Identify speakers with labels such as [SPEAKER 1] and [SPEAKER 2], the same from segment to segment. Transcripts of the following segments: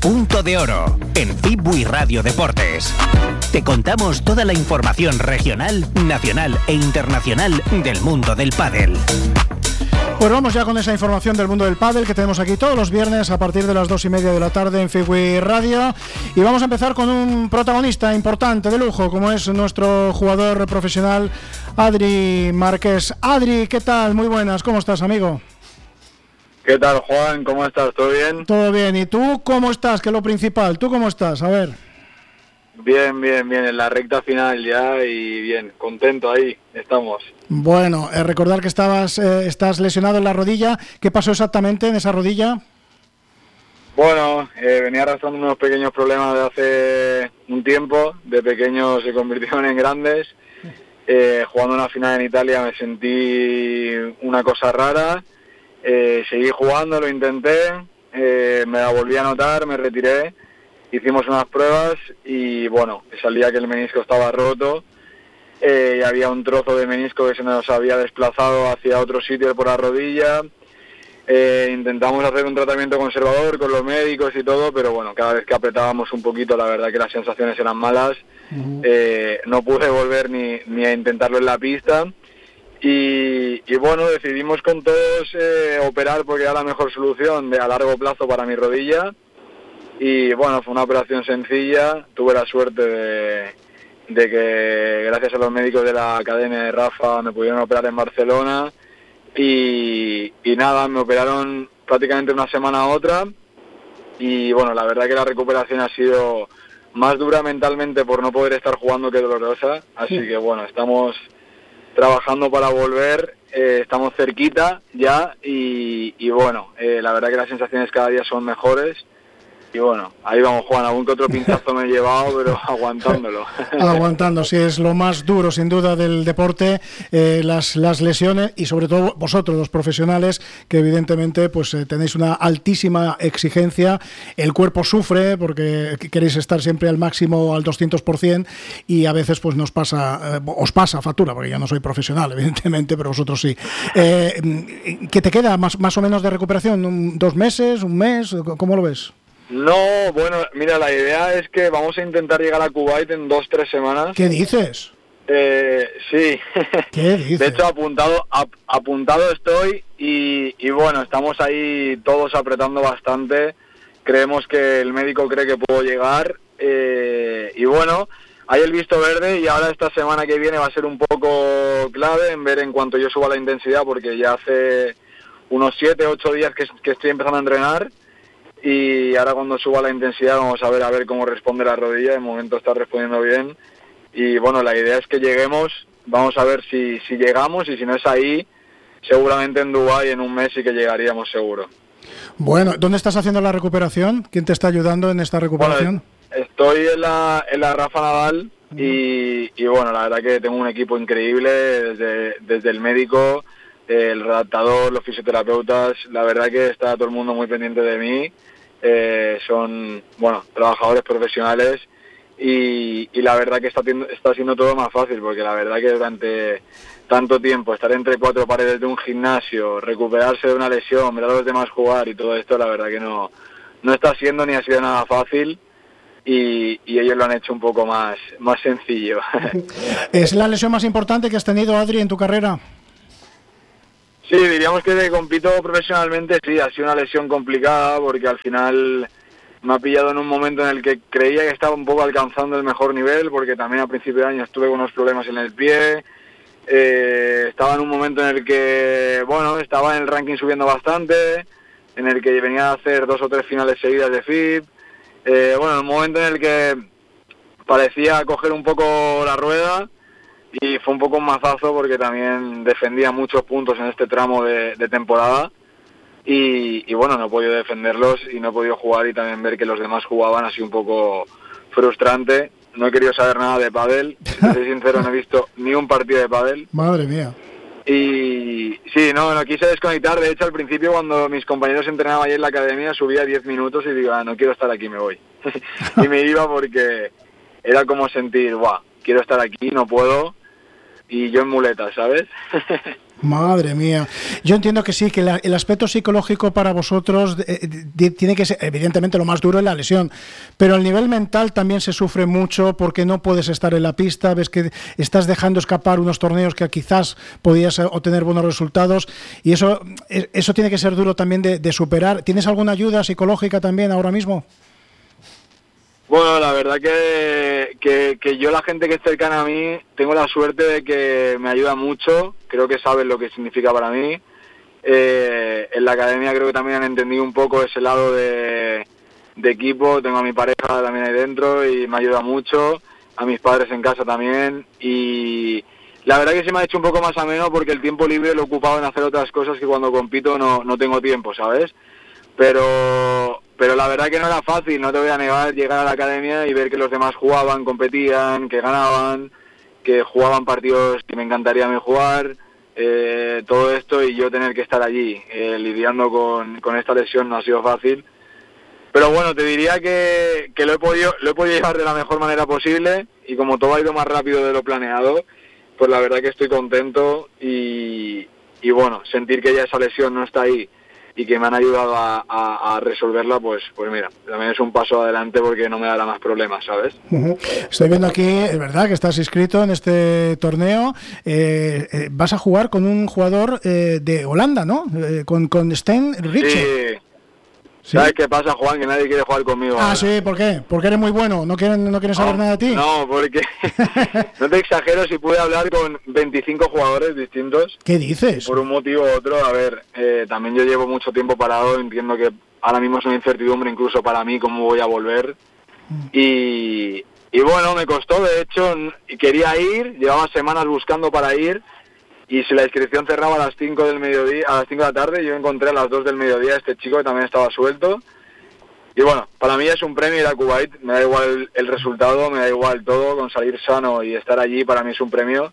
[SPEAKER 1] Punto de Oro, en Fibui Radio Deportes. Te contamos toda la información regional, nacional e internacional del mundo del pádel.
[SPEAKER 2] Pues vamos ya con esa información del mundo del pádel que tenemos aquí todos los viernes a partir de las 2:30 de la tarde en Fibui Radio. Y vamos a empezar con un protagonista importante, de lujo, como es nuestro jugador profesional Adri Márquez. Adri, ¿qué tal? Muy buenas, ¿cómo estás, amigo?
[SPEAKER 3] ¿Qué tal, Juan? ¿Cómo estás? ¿Todo bien?
[SPEAKER 2] Todo bien. ¿Y tú cómo estás? Que es lo principal. ¿Tú cómo estás? A ver.
[SPEAKER 3] Bien, en la recta final ya y bien, contento ahí, estamos.
[SPEAKER 2] Bueno, recordar que estás lesionado en la rodilla. ¿Qué pasó exactamente en esa rodilla?
[SPEAKER 3] Bueno, venía arrastrando unos pequeños problemas de hace un tiempo, de pequeños se convirtieron en grandes. Jugando una final en Italia me sentí una cosa rara. Seguí jugando, lo intenté, me la volví a notar, me retiré, hicimos unas pruebas y bueno, salía que el menisco estaba roto y había un trozo de menisco que se nos había desplazado hacia otro sitio por la rodilla. Intentamos hacer un tratamiento conservador con los médicos y todo, pero bueno, cada vez que apretábamos un poquito, la verdad que las sensaciones eran malas. No pude volver ni a intentarlo en la pista. Y bueno, decidimos con todos operar porque era la mejor solución a largo plazo para mi rodilla. Y bueno, fue una operación sencilla. Tuve la suerte de que gracias a los médicos de la academia de Rafa me pudieron operar en Barcelona. Y nada, me operaron prácticamente una semana a otra. Y bueno, la verdad que la recuperación ha sido más dura mentalmente por no poder estar jugando que dolorosa. Así que bueno, estamos trabajando para volver, estamos cerquita ya y bueno, la verdad que las sensaciones cada día son mejores y bueno, ahí vamos, Juan, algún que otro pinchazo me he llevado, pero aguantándolo.
[SPEAKER 2] Aguantando, sí, es lo más duro sin duda del deporte, las lesiones y sobre todo vosotros los profesionales que evidentemente pues tenéis una altísima exigencia, el cuerpo sufre porque queréis estar siempre al máximo, al 200% y a veces pues os pasa factura, porque yo no soy profesional evidentemente, pero vosotros sí. ¿Qué te queda más o menos de recuperación? ¿2 meses? ¿1 mes? ¿Cómo lo ves?
[SPEAKER 3] No, bueno, mira, la idea es que vamos a intentar llegar a Kuwait en 2-3 semanas.
[SPEAKER 2] ¿Qué dices?
[SPEAKER 3] Sí.
[SPEAKER 2] ¿Qué dices?
[SPEAKER 3] De hecho, apuntado estoy y bueno, estamos ahí todos apretando bastante. Creemos que el médico cree que puedo llegar y bueno, hay el visto verde y ahora esta semana que viene va a ser un poco clave en ver en cuanto yo suba la intensidad porque ya hace unos 7-8 días que estoy empezando a entrenar. Y ahora cuando suba la intensidad vamos a ver cómo responde la rodilla. De momento está respondiendo bien. Y bueno, la idea es que lleguemos. Vamos a ver si llegamos y si no es ahí, seguramente en Dubái en un mes sí que llegaríamos seguro.
[SPEAKER 2] Bueno, ¿dónde estás haciendo la recuperación? ¿Quién te está ayudando en esta recuperación?
[SPEAKER 3] Bueno, estoy en la Rafa Nadal y bueno, la verdad que tengo un equipo increíble desde el médico, el redactador, los fisioterapeutas. La verdad que está todo el mundo muy pendiente de mí. Son, bueno, trabajadores profesionales y la verdad que está siendo todo más fácil porque la verdad que durante tanto tiempo estar entre 4 paredes de un gimnasio, recuperarse de una lesión, ver a los demás jugar y todo esto, la verdad que no está siendo ni ha sido nada fácil y ellos lo han hecho un poco más sencillo.
[SPEAKER 2] ¿Es la lesión más importante que has tenido, Adri, en tu carrera?
[SPEAKER 3] Sí, diríamos que de compito profesionalmente sí, ha sido una lesión complicada porque al final me ha pillado en un momento en el que creía que estaba un poco alcanzando el mejor nivel porque también a principio de año estuve con unos problemas en el pie, estaba en un momento en el que, bueno, estaba en el ranking subiendo bastante, en el que venía a hacer 2 o 3 finales seguidas de FIB, bueno, en un momento en el que parecía coger un poco la rueda. Y fue un poco un mazazo porque también defendía muchos puntos en este tramo de temporada y bueno, no he podido defenderlos y no he podido jugar y también ver que los demás jugaban ha sido un poco frustrante. No he querido saber nada de pádel, si te soy sincero no he visto ni un partido de pádel.
[SPEAKER 2] Madre mía.
[SPEAKER 3] Y sí, no quise desconectar, de hecho al principio cuando mis compañeros entrenaban ahí en la academia subía 10 minutos y digo, no quiero estar aquí, me voy. Y me iba porque era como sentir, quiero estar aquí, no puedo. Y yo en muletas, ¿sabes?
[SPEAKER 2] Madre mía. Yo entiendo que sí, que el aspecto psicológico para vosotros tiene que ser, evidentemente, lo más duro es la lesión, pero el nivel mental también se sufre mucho porque no puedes estar en la pista, ves que estás dejando escapar unos torneos que quizás podías obtener buenos resultados, y eso tiene que ser duro también de superar. ¿Tienes alguna ayuda psicológica también ahora mismo?
[SPEAKER 3] Bueno, la verdad que yo, la gente que es cercana a mí, tengo la suerte de que me ayuda mucho, creo que saben lo que significa para mí. En la academia creo que también han entendido un poco ese lado de equipo, tengo a mi pareja también ahí dentro y me ayuda mucho, a mis padres en casa también, y la verdad que se me ha hecho un poco más ameno porque el tiempo libre lo he ocupado en hacer otras cosas que cuando compito no tengo tiempo, ¿sabes? Pero la verdad que no era fácil, no te voy a negar, llegar a la academia y ver que los demás jugaban, competían, que ganaban, que jugaban partidos que me encantaría a mí jugar, todo esto, y yo tener que estar allí lidiando con esta lesión no ha sido fácil. Pero bueno, te diría que lo he podido llevar de la mejor manera posible, y como todo ha ido más rápido de lo planeado, pues la verdad que estoy contento y bueno, sentir que ya esa lesión no está ahí y que me han ayudado a resolverla, pues mira, también es un paso adelante porque no me dará más problemas, ¿sabes?
[SPEAKER 2] Uh-huh. Estoy viendo aquí, es verdad, que estás inscrito en este torneo. Vas a jugar con un jugador de Holanda, ¿no? Con Sten Riche.
[SPEAKER 3] Sí. ¿Sabes qué pasa, Juan? Que nadie quiere jugar conmigo.
[SPEAKER 2] Ah, ahora. Sí, ¿por qué? Porque eres muy bueno, no quieren saber nada de ti.
[SPEAKER 3] No, porque no te exagero, si pude hablar con 25 jugadores distintos.
[SPEAKER 2] ¿Qué dices?
[SPEAKER 3] Por un motivo u otro, a ver, también yo llevo mucho tiempo parado, entiendo que ahora mismo es una incertidumbre incluso para mí cómo voy a volver. Y bueno, me costó, de hecho, quería ir, llevaba semanas buscando para ir, y si la inscripción cerraba a las 5 del mediodía, a las 5 de la tarde, yo encontré a las 2 del mediodía a este chico que también estaba suelto. Y bueno, para mí es un premio ir a Kuwait, me da igual el resultado, me da igual todo, con salir sano y estar allí para mí es un premio.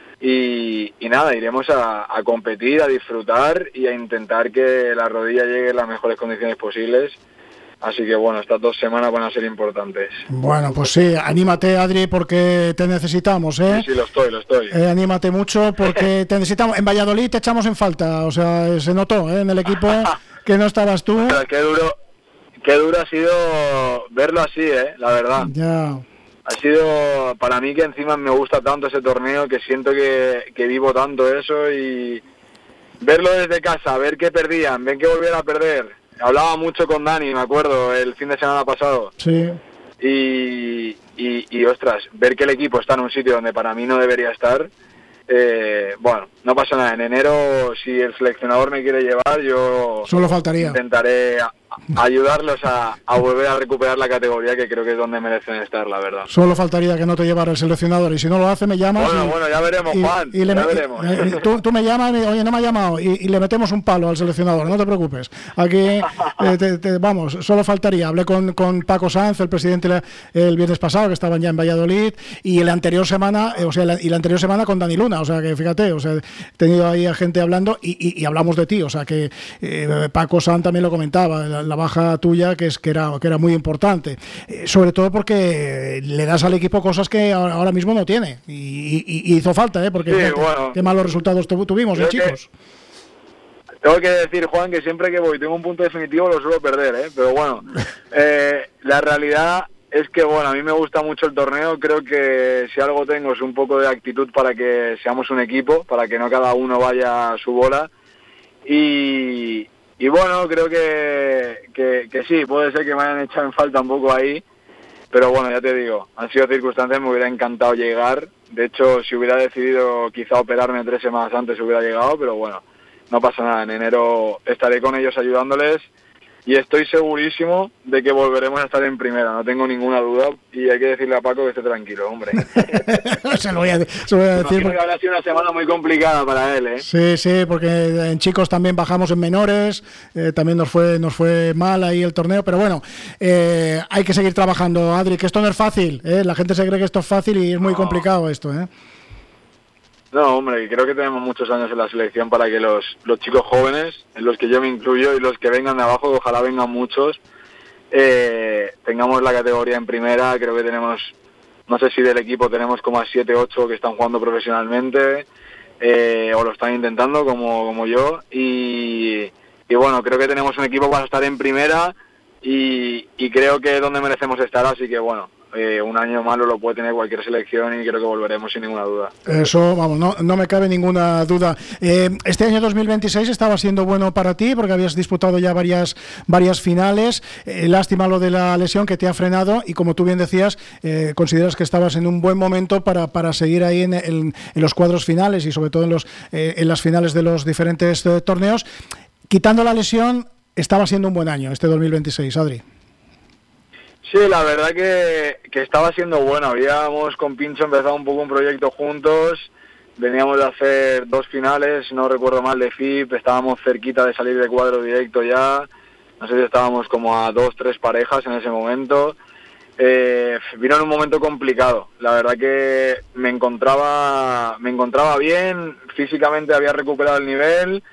[SPEAKER 3] Y nada, iremos a competir, a disfrutar y a intentar que la rodilla llegue en las mejores condiciones posibles. Así que bueno, estas 2 semanas van a ser importantes.
[SPEAKER 2] Bueno, pues sí, anímate, Adri, porque te necesitamos, ¿eh?
[SPEAKER 3] Sí, lo estoy.
[SPEAKER 2] Anímate mucho porque te necesitamos. En Valladolid te echamos en falta, o sea, se notó, en el equipo que no estabas tú.
[SPEAKER 3] Pero qué duro ha sido verlo así, la verdad.
[SPEAKER 2] Ya.
[SPEAKER 3] Ha sido para mí que encima me gusta tanto ese torneo, que siento que vivo tanto eso, y verlo desde casa, ver que perdían, ver que volvían a perder. Hablaba mucho con Dani, me acuerdo, el fin de semana pasado.
[SPEAKER 2] Sí.
[SPEAKER 3] Y ostras, ver que el equipo está en un sitio donde para mí no debería estar, bueno, no pasa nada. En enero, si el seleccionador me quiere llevar, yo
[SPEAKER 2] solo faltaría.
[SPEAKER 3] Intentaré ayudarlos a volver a recuperar la categoría, que creo que es donde merecen estar, la verdad.
[SPEAKER 2] Solo faltaría que no te llevara el seleccionador, y si no lo hace me llamas.
[SPEAKER 3] Bueno, ya veremos, Juan, ya veremos.
[SPEAKER 2] Tú me llamas, oye, no me ha llamado, y le metemos un palo al seleccionador, no te preocupes. Aquí, vamos, solo faltaría. Hablé con Paco Sanz, el presidente, el viernes pasado, que estaban ya en Valladolid, y la anterior semana, la anterior semana con Dani Luna, o sea que fíjate, o sea, he tenido ahí a gente hablando y hablamos de ti, o sea que Paco Sanz también lo comentaba, la baja tuya, que era muy importante, sobre todo porque le das al equipo cosas que ahora mismo no tiene, y hizo falta, porque
[SPEAKER 3] sí, bueno,
[SPEAKER 2] qué malos resultados tuvimos, chicos.
[SPEAKER 3] Tengo que decir, Juan, que siempre que voy tengo un punto definitivo, lo suelo perder, pero bueno, la realidad es que, bueno, a mí me gusta mucho el torneo. Creo que si algo tengo es un poco de actitud para que seamos un equipo, para que no cada uno vaya a su bola. Y bueno, creo que sí, puede ser que me hayan echado en falta un poco ahí, pero bueno, ya te digo, han sido circunstancias, me hubiera encantado llegar. De hecho, si hubiera decidido quizá operarme 3 semanas antes hubiera llegado, pero bueno, no pasa nada. En enero estaré con ellos ayudándoles y estoy segurísimo de que volveremos a estar en primera, no tengo ninguna duda, y hay que decirle a Paco que esté tranquilo, hombre.
[SPEAKER 2] se lo voy a decir.
[SPEAKER 3] Porque habrá sido una semana muy complicada para él,
[SPEAKER 2] Sí, porque en chicos también bajamos en menores, también nos fue mal ahí el torneo, pero bueno, hay que seguir trabajando, Adri, que esto no es fácil, la gente se cree que esto es fácil y es muy complicado esto,
[SPEAKER 3] No, hombre, creo que tenemos muchos años en la selección para que los chicos jóvenes, en los que yo me incluyo, y los que vengan de abajo, ojalá vengan muchos, tengamos la categoría en primera. Creo que tenemos, no sé si del equipo tenemos como a 7, 8 que están jugando profesionalmente. o lo están intentando como yo, y bueno, creo que tenemos un equipo para estar en primera y creo que es donde merecemos estar, así que bueno, un año malo lo puede tener cualquier selección y creo que volveremos sin ninguna duda.
[SPEAKER 2] Eso, vamos, no me cabe ninguna duda. Este año 2026 estaba siendo bueno para ti porque habías disputado ya varias finales. Lástima lo de la lesión que te ha frenado y, como tú bien decías, consideras que estabas en un buen momento para seguir ahí en los cuadros finales y sobre todo en las finales de los diferentes torneos. Quitando la lesión, estaba siendo un buen año este 2026, Adri.
[SPEAKER 3] Sí, la verdad que estaba siendo bueno. Habíamos con Pincho empezado un poco un proyecto juntos, veníamos de hacer 2 finales, no recuerdo mal, de FIP, estábamos cerquita de salir de cuadro directo ya, no sé si estábamos como a 2-3 parejas en ese momento. Vino en un momento complicado, la verdad que me encontraba bien, físicamente había recuperado el nivel,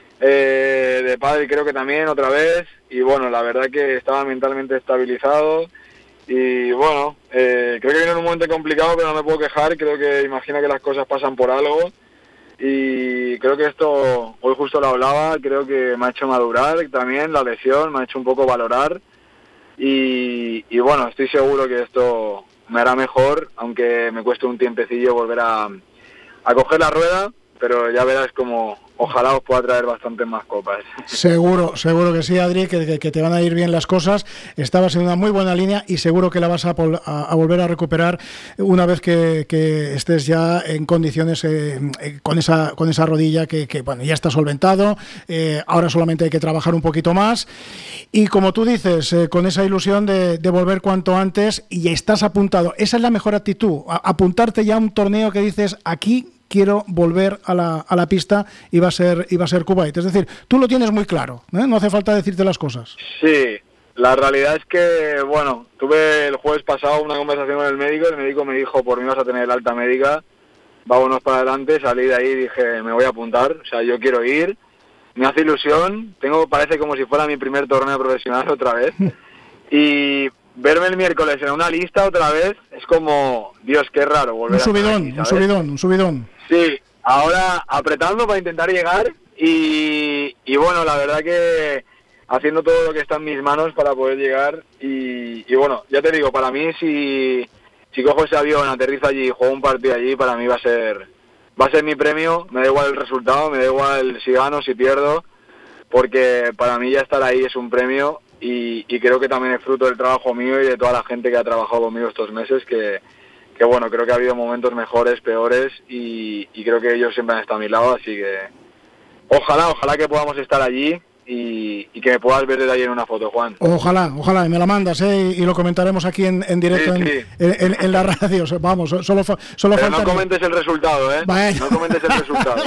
[SPEAKER 3] de pádel creo que también otra vez, y bueno, la verdad que estaba mentalmente estabilizado y bueno, creo que viene en un momento complicado, pero no me puedo quejar, creo que imagino que las cosas pasan por algo y creo que esto, hoy justo lo hablaba, creo que me ha hecho madurar también la lesión, me ha hecho un poco valorar y bueno, estoy seguro que esto me hará mejor, aunque me cueste un tiempecillo volver a coger la rueda, pero ya verás como ojalá os pueda traer bastantes más copas.
[SPEAKER 2] Seguro que sí, Adri, que te van a ir bien las cosas. Estabas en una muy buena línea y seguro que la vas a volver a recuperar una vez que estés ya en condiciones con esa rodilla que bueno, ya está solventado. Ahora solamente hay que trabajar un poquito más y, como tú dices, con esa ilusión de volver cuanto antes, y estás apuntado. Esa es la mejor actitud, apuntarte ya a un torneo que dices, aquí quiero volver a la pista, y va a ser Kuwait. Es decir, tú lo tienes muy claro, ¿eh? No hace falta decirte las cosas.
[SPEAKER 3] Sí, la realidad es que, bueno, tuve el jueves pasado una conversación con el médico me dijo, por mí vas a tener el alta médica, vámonos para adelante, salí de ahí y dije, me voy a apuntar, o sea, yo quiero ir, me hace ilusión, parece como si fuera mi primer torneo profesional otra vez, y verme el miércoles en una lista otra vez, es como, Dios, qué raro volver
[SPEAKER 2] un subidón.
[SPEAKER 3] Sí, ahora apretando para intentar llegar y bueno, la verdad que haciendo todo lo que está en mis manos para poder llegar y bueno, ya te digo, para mí si cojo ese avión, aterrizo allí y juego un partido allí, para mí va a ser mi premio, me da igual el resultado, me da igual si gano, si pierdo, porque para mí ya estar ahí es un premio y creo que también es fruto del trabajo mío y de toda la gente que ha trabajado conmigo estos meses, que bueno, creo que ha habido momentos mejores, peores y creo que ellos siempre han estado a mi lado, así que ojalá que podamos estar allí y que me puedas ver desde ahí en una foto, Juan.
[SPEAKER 2] Ojalá, y me la mandas, y lo comentaremos aquí en directo, sí. En la radio. Vamos, solo falta.
[SPEAKER 3] No comentes el resultado,
[SPEAKER 2] Bueno.
[SPEAKER 3] No comentes el resultado,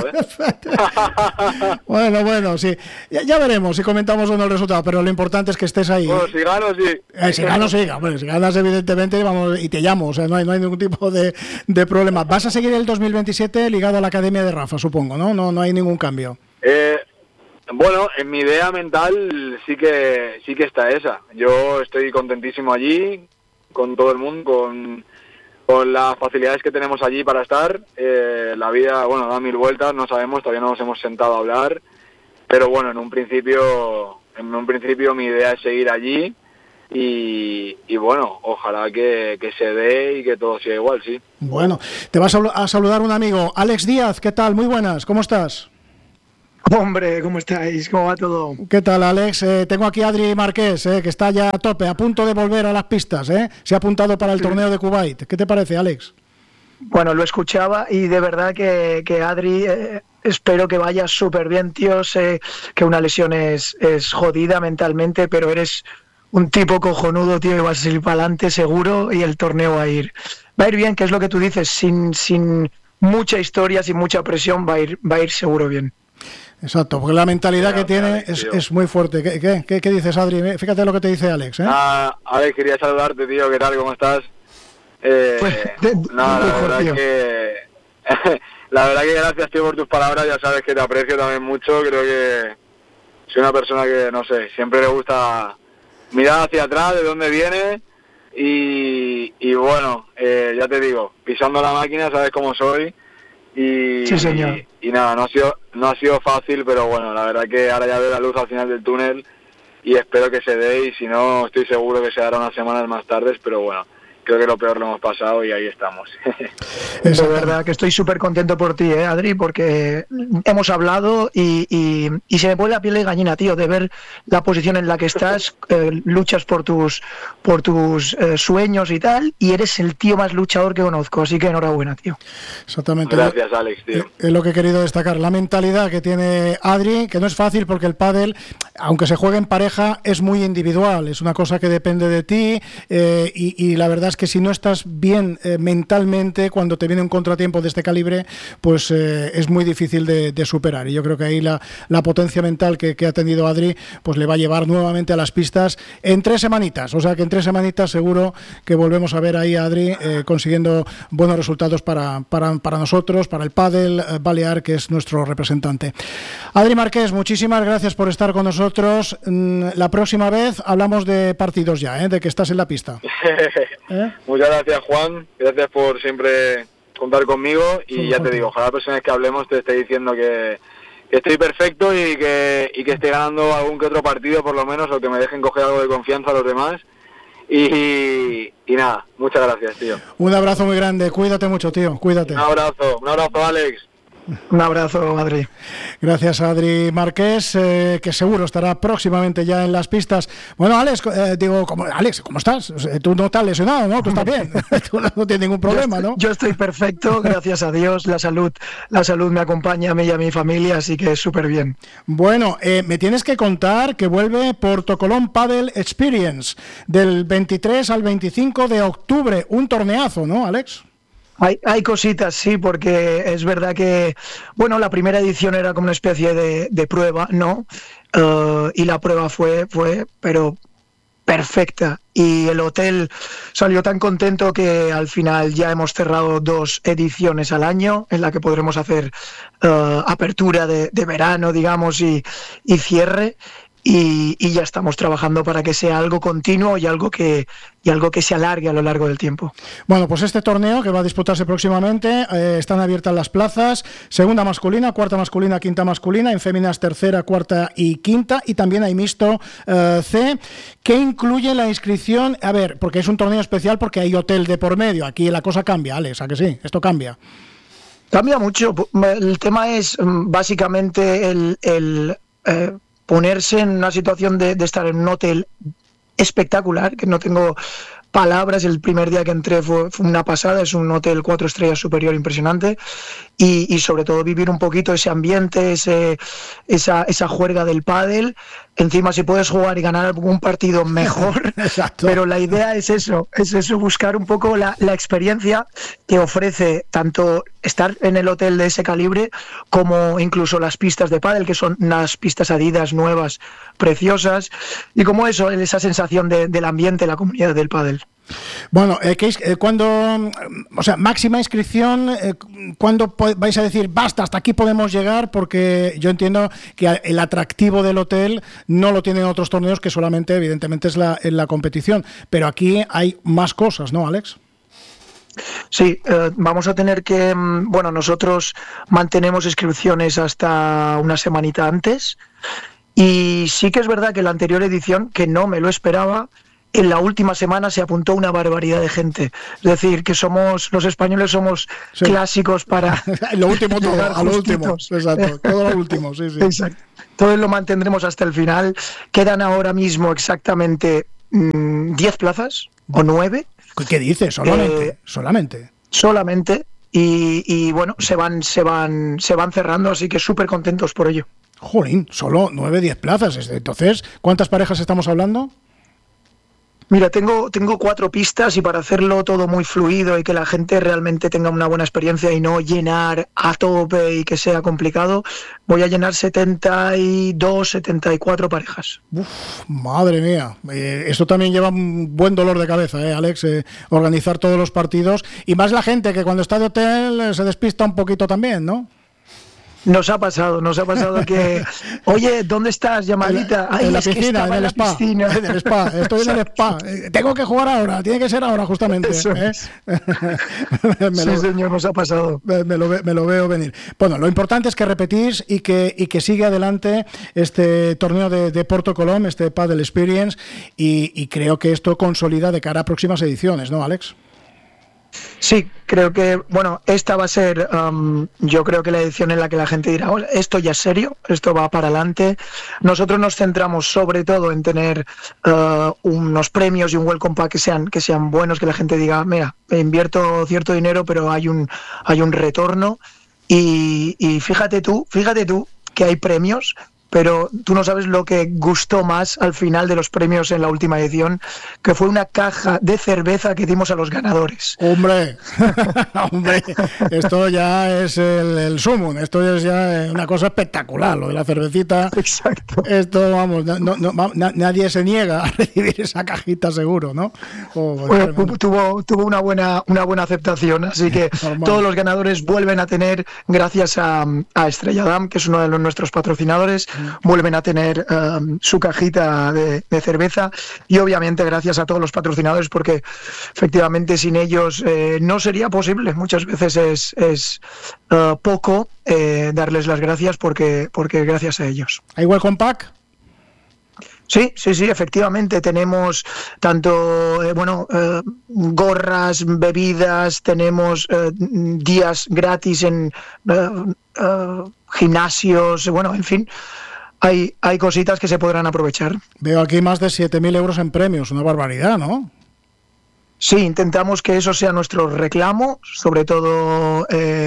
[SPEAKER 2] Bueno, sí. Ya veremos si comentamos o no el resultado, pero lo importante es que estés ahí.
[SPEAKER 3] Bueno, si gano, sí.
[SPEAKER 2] Si gano, sí. Bueno, si ganas, evidentemente, vamos, y te llamo, o sea, no hay ningún tipo de problema. ¿Vas a seguir el 2027 ligado a la Academia de Rafa, supongo, no? No hay ningún cambio.
[SPEAKER 3] Bueno, en mi idea mental sí que está esa. Yo estoy contentísimo allí, con todo el mundo, con las facilidades que tenemos allí para estar. La vida, bueno, da 1000 vueltas, no sabemos, todavía no nos hemos sentado a hablar. Pero bueno, en un principio mi idea es seguir allí y bueno, ojalá que se dé y que todo siga igual, sí.
[SPEAKER 2] Bueno, te vas a saludar un amigo, Alex Díaz, ¿qué tal? Muy buenas, ¿cómo estás?
[SPEAKER 4] Hombre, ¿cómo estáis? ¿Cómo va todo?
[SPEAKER 2] ¿Qué tal, Alex? Tengo aquí a Adri Marqués, que está ya a tope, a punto de volver a las pistas, Se ha apuntado para el torneo de Kuwait. ¿Qué te parece, Alex?
[SPEAKER 4] Bueno, lo escuchaba y de verdad que Adri, espero que vayas súper bien, tío. Sé que una lesión es jodida mentalmente, pero eres un tipo cojonudo, tío, y vas a salir para adelante seguro y el torneo va a ir bien, que es lo que tú dices, sin mucha historia, sin mucha presión, va a ir seguro bien.
[SPEAKER 2] Exacto, porque la mentalidad que tiene es muy fuerte. ¿Qué dices, Adri? Fíjate lo que te dice Alex,
[SPEAKER 3] Alex, quería saludarte, tío. ¿Qué tal? ¿Cómo estás? La verdad que gracias, tío, por tus palabras. Ya sabes que te aprecio también mucho. Creo que soy una persona que, no sé, siempre le gusta mirar hacia atrás, de dónde viene. Y bueno, ya te digo, pisando la máquina, sabes cómo soy.
[SPEAKER 4] Sí, señor.
[SPEAKER 3] Y nada, no ha sido fácil, pero bueno, la verdad que ahora ya veo la luz al final del túnel y espero que se dé, y si no, estoy seguro que se dará unas semanas más tarde, pero bueno, creo que lo peor lo hemos pasado y ahí estamos.
[SPEAKER 4] Es verdad que estoy súper contento por ti, Adri, porque hemos hablado y se me pone la piel de gallina, tío, de ver la posición en la que estás, luchas por tus sueños y tal, y eres el tío más luchador que conozco, así que enhorabuena, tío.
[SPEAKER 2] Exactamente.
[SPEAKER 3] Gracias, Alex, tío.
[SPEAKER 2] Es lo que he querido destacar, la mentalidad que tiene Adri, que no es fácil porque el pádel, aunque se juegue en pareja, es muy individual, es una cosa que depende de ti, y la verdad es que si no estás bien mentalmente, cuando te viene un contratiempo de este calibre, pues es muy difícil de superar. Y yo creo que ahí la potencia mental que ha tenido Adri, pues le va a llevar nuevamente a las pistas en 3 semanitas. O sea que en 3 semanitas seguro que volvemos a ver ahí a Adri consiguiendo buenos resultados para nosotros, para el pádel balear, que es nuestro representante. Adri Marqués, muchísimas gracias por estar con nosotros. La próxima vez hablamos de partidos ya, de que estás en la pista.
[SPEAKER 3] Muchas gracias, Juan, gracias por siempre contar conmigo, y ya te digo, ojalá la persona vez que hablemos te esté diciendo que estoy perfecto y que esté ganando algún que otro partido por lo menos, o que me dejen coger algo de confianza a los demás, y nada, muchas gracias, tío.
[SPEAKER 2] Un abrazo muy grande, cuídate mucho, tío, cuídate.
[SPEAKER 3] Un abrazo, Alex.
[SPEAKER 4] Un abrazo, Adri.
[SPEAKER 2] Gracias, Adri Marqués, que seguro estará próximamente ya en las pistas. Bueno, Alex, Alex, ¿cómo estás? Tú no estás lesionado, ¿no? Tú estás bien. Tú no tienes ningún problema, ¿no?
[SPEAKER 4] Yo estoy perfecto, gracias a Dios. La salud me acompaña a mí y a mi familia, así que súper bien.
[SPEAKER 2] Bueno, me tienes que contar que vuelve Porto Colón Padel Experience del 23 al 25 de octubre. Un torneazo, ¿no, Alex?
[SPEAKER 4] Hay cositas, sí, porque es verdad que, bueno, la primera edición era como una especie de prueba, ¿no? Y la prueba fue, pero perfecta. Y el hotel salió tan contento que al final ya hemos cerrado 2 ediciones al año en la que podremos hacer apertura de verano, digamos, y cierre. Y ya estamos trabajando para que sea algo continuo y algo que se alargue a lo largo del tiempo.
[SPEAKER 2] Bueno, pues este torneo que va a disputarse próximamente, están abiertas las plazas, segunda masculina, cuarta masculina, quinta masculina, en féminas tercera, cuarta y quinta, y también hay mixto C, que incluye la inscripción, a ver, porque es un torneo especial porque hay hotel de por medio, aquí la cosa cambia, Alex, ¿a que sí? Esto cambia.
[SPEAKER 4] Cambia mucho, el tema es básicamente el ponerse en una situación de estar en un hotel espectacular, que no tengo palabras. El primer día que entré fue una pasada, es un hotel 4 estrellas superior impresionante, y sobre todo vivir un poquito ese ambiente, esa juerga del pádel. Encima, si puedes jugar y ganar algún partido, mejor. Pero la idea es eso, buscar un poco la experiencia que ofrece tanto estar en el hotel de ese calibre como incluso las pistas de pádel, que son unas pistas Adidas nuevas, preciosas, y como eso, esa sensación del ambiente, la comunidad del pádel.
[SPEAKER 2] Bueno, cuando, o sea, máxima inscripción, ¿cuándo vais a decir basta, hasta aquí podemos llegar? Porque yo entiendo que el atractivo del hotel no lo tienen otros torneos, que solamente, evidentemente, es la competición, pero aquí hay más cosas, ¿no, Alex?
[SPEAKER 4] Sí, vamos a tener que, bueno, nosotros mantenemos inscripciones hasta una semanita antes, y sí que es verdad que la anterior edición, que no me lo esperaba, en la última semana se apuntó una barbaridad de gente. Es decir, que los españoles somos clásicos para
[SPEAKER 2] lo último todo, a lo último, exacto, todo lo último, sí.
[SPEAKER 4] Exacto. Todo lo mantendremos hasta el final. Quedan ahora mismo exactamente 10 plazas o 9.
[SPEAKER 2] ¿Qué dices? Solamente.
[SPEAKER 4] Solamente. Y bueno, se van cerrando, así que súper contentos por ello.
[SPEAKER 2] Jolín, solo 9-10 plazas. Entonces, ¿cuántas parejas estamos hablando?
[SPEAKER 4] Mira, tengo 4 pistas, y para hacerlo todo muy fluido y que la gente realmente tenga una buena experiencia y no llenar a tope y que sea complicado, voy a llenar 72, 74 parejas.
[SPEAKER 2] Uf, madre mía. Esto también lleva un buen dolor de cabeza, Alex, organizar todos los partidos, y más la gente que cuando está de hotel se despista un poquito también, ¿no?
[SPEAKER 4] Nos ha pasado que, oye, ¿dónde estás, llamadita?
[SPEAKER 2] En la piscina, en el spa. En el spa, estoy en el spa. Tengo que jugar ahora, tiene que ser ahora justamente.
[SPEAKER 4] Eso es. Sí, señor, nos ha pasado.
[SPEAKER 2] Me lo veo venir. Bueno, lo importante es que repetís y que sigue adelante este torneo de Porto Colom, este Padel Experience, y creo que esto consolida de cara a próximas ediciones, ¿no, Alex?
[SPEAKER 4] Sí, creo que, bueno, esta va a ser, yo creo que la edición en la que la gente dirá, esto ya es serio, esto va para adelante. Nosotros nos centramos sobre todo en tener unos premios y un welcome pack que sean buenos, que la gente diga, mira, invierto cierto dinero, pero hay un retorno. Y fíjate tú que hay premios, pero tú no sabes lo que gustó más al final de los premios en la última edición, que fue una caja de cerveza que dimos a los ganadores.
[SPEAKER 2] ¡Hombre! ¡Hombre! Esto ya es el sumum, esto es ya una cosa espectacular, lo de la cervecita.
[SPEAKER 4] Exacto.
[SPEAKER 2] Esto, vamos, nadie se niega a recibir esa cajita seguro, ¿no?
[SPEAKER 4] Bueno, tuvo una buena aceptación, así que normal. Todos los ganadores vuelven a tener, gracias a Estrella Damm, que es uno de nuestros patrocinadores, vuelven a tener su cajita de cerveza, y obviamente gracias a todos los patrocinadores, porque efectivamente sin ellos no sería posible. Muchas veces es poco darles las gracias porque gracias a ellos.
[SPEAKER 2] ¿Hay welcome pack?
[SPEAKER 4] Sí, efectivamente tenemos tanto gorras, bebidas, tenemos días gratis en gimnasios, bueno, en fin, hay cositas que se podrán aprovechar.
[SPEAKER 2] Veo aquí más de 7.000 euros en premios, una barbaridad, ¿no?
[SPEAKER 4] Sí, intentamos que eso sea nuestro reclamo, sobre todo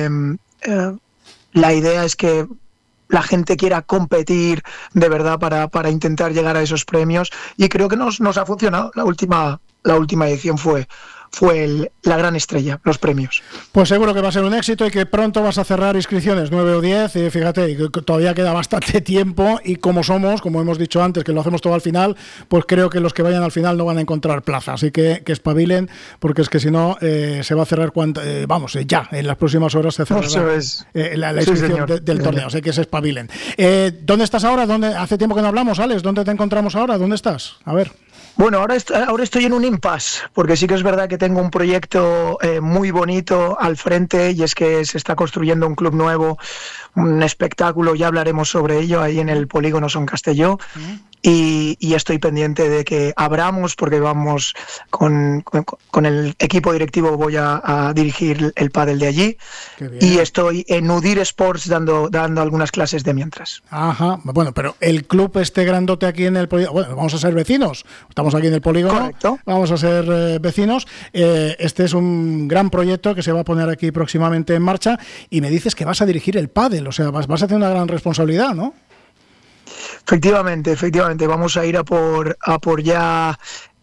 [SPEAKER 4] la idea es que la gente quiera competir de verdad para intentar llegar a esos premios, y creo que nos ha funcionado. La última edición fue la gran estrella, los premios.
[SPEAKER 2] Pues seguro que va a ser un éxito y que pronto vas a cerrar inscripciones, 9 o 10, y fíjate, que todavía queda bastante tiempo, y como hemos dicho antes, que lo hacemos todo al final, pues creo que los que vayan al final no van a encontrar plaza, así que espabilen, porque es que si no se va a cerrar ya, en las próximas horas se cerrará la inscripción del torneo, así que se espabilen. ¿Dónde estás ahora? Hace tiempo que no hablamos, Alex, ¿dónde te encontramos ahora? ¿Dónde estás? A ver.
[SPEAKER 4] Bueno, ahora estoy en un impasse, porque sí que es verdad que tengo un proyecto muy bonito al frente, y es que se está construyendo un club nuevo, un espectáculo, ya hablaremos sobre ello, ahí en el Polígono Son Castelló, y estoy pendiente de que abramos, porque vamos con el equipo directivo, voy a dirigir el pádel de allí, y estoy en Udir Sports dando algunas clases de mientras.
[SPEAKER 2] Ajá, bueno, pero el club grandote aquí en el Polígono, bueno, vamos a ser vecinos, estamos aquí en el Polígono.
[SPEAKER 4] Correcto.
[SPEAKER 2] Vamos a ser vecinos. Este es un gran proyecto que se va a poner aquí próximamente en marcha, y me dices que vas a dirigir el pádel, o sea, vas a tener una gran responsabilidad, ¿no?
[SPEAKER 4] Efectivamente, vamos a ir a por ya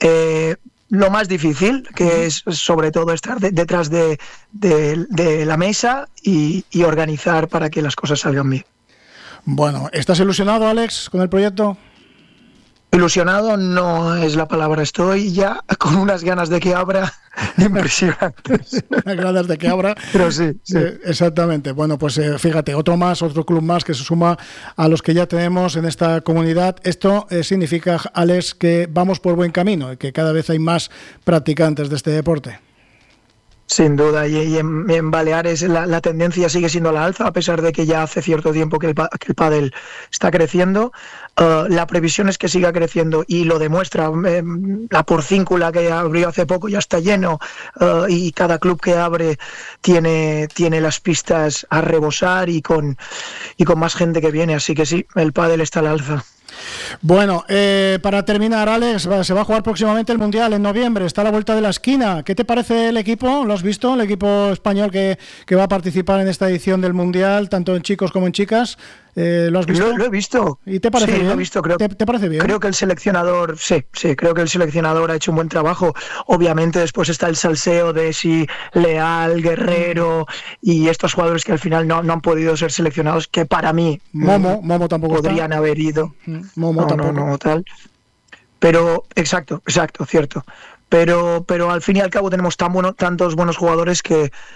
[SPEAKER 4] lo más difícil, que es sobre todo estar detrás de la mesa y organizar para que las cosas salgan bien.
[SPEAKER 2] Bueno, ¿estás ilusionado, Alex, con el proyecto?
[SPEAKER 4] Ilusionado no es la palabra, estoy ya con unas ganas de que abra impresionantes.
[SPEAKER 2] Unas ganas de que abra.
[SPEAKER 4] Pero sí.
[SPEAKER 2] Exactamente. Bueno, pues fíjate, otro club más que se suma a los que ya tenemos en esta comunidad. Esto significa, Alex, que vamos por buen camino y que cada vez hay más practicantes de este deporte.
[SPEAKER 4] Sin duda, y en Baleares la tendencia sigue siendo a la alza, a pesar de que ya hace cierto tiempo que el pádel está creciendo. La previsión es que siga creciendo, y lo demuestra. La Porcíncula, que abrió hace poco, ya está lleno, y cada club que abre tiene las pistas a rebosar, y con más gente que viene, así que sí, el pádel está a la alza.
[SPEAKER 2] Bueno, para terminar, Alex, se va a jugar próximamente el Mundial en noviembre, está a la vuelta de la esquina. ¿Qué te parece el equipo? ¿Lo has visto? El equipo español que va a participar en esta edición del Mundial, tanto en chicos como en chicas. ¿Lo has visto?
[SPEAKER 4] Lo he visto.
[SPEAKER 2] ¿Y te parece bien?
[SPEAKER 4] Lo he visto, creo.
[SPEAKER 2] ¿Te parece bien?
[SPEAKER 4] Creo que el seleccionador, creo que el seleccionador ha hecho un buen trabajo. Obviamente después está el salseo de si Leal, Guerrero y estos jugadores que al final no han podido ser seleccionados, que para mí
[SPEAKER 2] Momo tampoco
[SPEAKER 4] podrían haber ido.
[SPEAKER 2] Momo tampoco.
[SPEAKER 4] No, tal. Pero, exacto, cierto. Pero al fin y al cabo tenemos tantos buenos jugadores que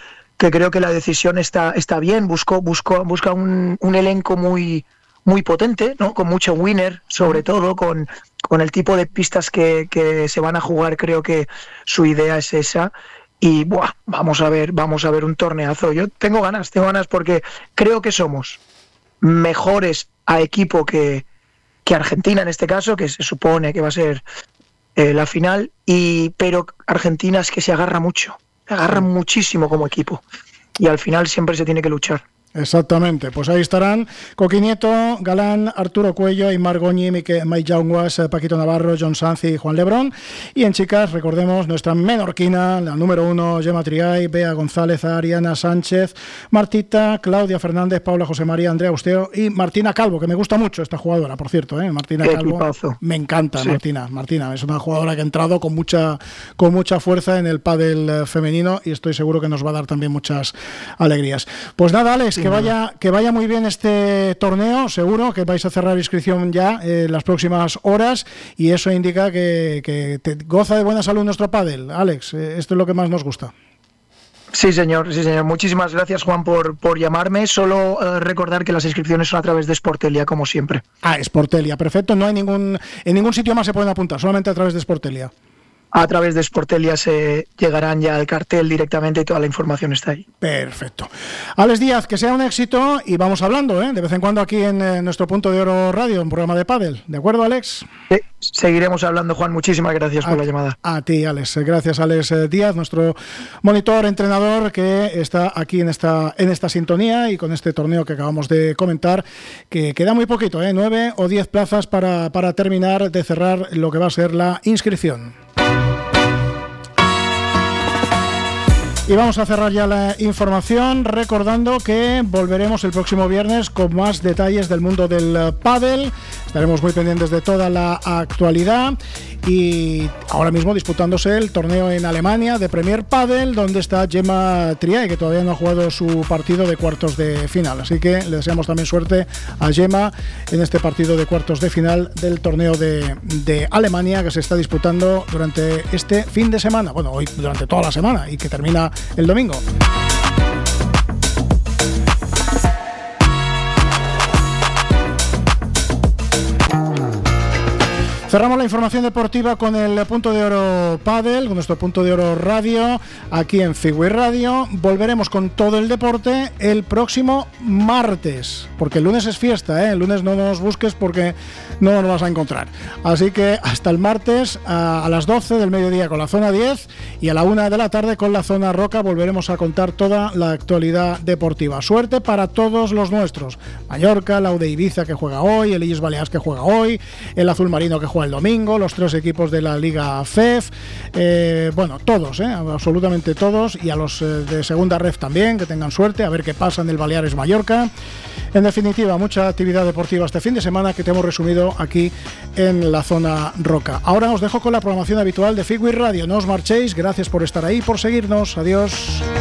[SPEAKER 4] creo que la decisión está bien. Busca un elenco muy potente, ¿no? Con mucho winner, sobre todo, con el tipo de pistas que se van a jugar. Creo que su idea es esa. Y vamos a ver un torneazo. Yo tengo ganas porque creo que somos mejores a equipo que Argentina en este caso, que se supone que va a ser la final, pero Argentina es que se agarra muchísimo como equipo, y al final siempre se tiene que luchar.
[SPEAKER 2] Exactamente, pues ahí estarán Coqui Nieto, Galán, Arturo Cuello, Aimar Goñi, Mike Jaunguas, Paquito Navarro, John Sanz y Juan Lebrón. Y en chicas, recordemos, nuestra menorquina, la número 1, Gemma Triay, Bea González, Ariana Sánchez, Martita, Claudia Fernández, Paula José María, Andrea Austeo y Martina Calvo, que me gusta mucho esta jugadora, por cierto, Martina
[SPEAKER 4] Qué
[SPEAKER 2] Calvo.
[SPEAKER 4] Equipazo.
[SPEAKER 2] Me encanta, sí. Martina es una jugadora que ha entrado con mucha fuerza en el pádel femenino, y estoy seguro que nos va a dar también muchas alegrías. Pues nada, Alex, que vaya muy bien este torneo. Seguro que vais a cerrar inscripción ya las próximas horas, y eso indica que te goza de buena salud nuestro pádel. Alex, esto es lo que más nos gusta.
[SPEAKER 4] Sí, señor. Muchísimas gracias, Juan, por llamarme. Solo recordar que las inscripciones son a través de Sportelia, como siempre.
[SPEAKER 2] Sportelia, perfecto. No hay en ningún sitio más se pueden apuntar, solamente a través de Sportelia.
[SPEAKER 4] A través de Sportelia se llegarán ya al cartel directamente y toda la información está ahí.
[SPEAKER 2] Perfecto. Alex Díaz, que sea un éxito, y vamos hablando de vez en cuando aquí en nuestro Punto de Oro Radio, un programa de pádel. ¿De acuerdo, Alex?
[SPEAKER 4] Sí, seguiremos hablando, Juan. Muchísimas gracias por la llamada.
[SPEAKER 2] A ti, Alex. Gracias, Alex Díaz, nuestro monitor, entrenador, que está aquí en esta sintonía y con este torneo que acabamos de comentar, que queda muy poquito, 9 o 10 plazas para terminar de cerrar lo que va a ser la inscripción. Y vamos a cerrar ya la información recordando que volveremos el próximo viernes con más detalles del mundo del pádel. Estaremos muy pendientes de toda la actualidad, y ahora mismo disputándose el torneo en Alemania de Premier Padel, donde está Gemma Triay, que todavía no ha jugado su partido de cuartos de final. Así que le deseamos también suerte a Gemma en este partido de cuartos de final del torneo de Alemania, que se está disputando durante este fin de semana. Bueno, hoy durante toda la semana, y que termina el domingo. Cerramos la información deportiva con el Punto de Oro Padel, con nuestro Punto de Oro Radio, aquí en Figui Radio. Volveremos con todo el deporte el próximo martes, porque el lunes es fiesta, El lunes no nos busques porque no nos vas a encontrar. Así que hasta el martes a las 12 del mediodía con la zona 10, y a la 1 de la tarde con la zona Roca volveremos a contar toda la actualidad deportiva. Suerte para todos los nuestros. Mallorca, la UD Ibiza, que juega hoy, el Illes Balears, que juega hoy, el Azul Marino, que juega el domingo, los 3 equipos de la Liga FEF, todos, absolutamente todos, y a los de segunda ref también, que tengan suerte, a ver qué pasa en el Baleares Mallorca. En definitiva, mucha actividad deportiva este fin de semana que te hemos resumido aquí en la zona Roca. Ahora os dejo con la programación habitual de Figui Radio. No os marchéis, gracias por estar ahí, por seguirnos, adiós.